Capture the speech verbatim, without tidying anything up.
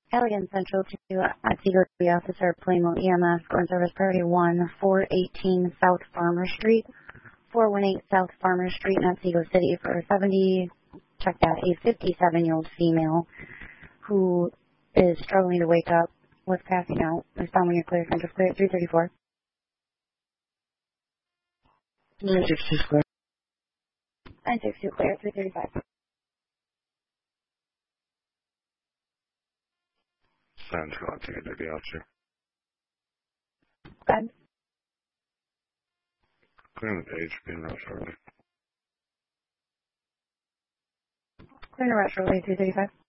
Allegan Central to Otsego City Officer Plano E M S, Scoring Service Priority one, four eighteen South Farmer Street, four one eight South Farmer Street in Otsego City for seventy, check that, a fifty-seven-year-old female who is struggling to wake up, was passing out. Respond when you're clear, Central Clear, three thirty-four. nine six two clear. nine six two clear, three thirty-five. Central, I'll take a baby out here. Go ahead. Clearing the page, being real shortly. Clearing the rush early, three thirty-five.